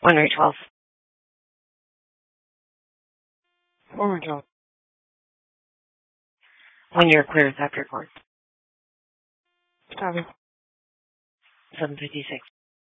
1 or 12. Former 12. When you're clear with that report. Copy. 7:56.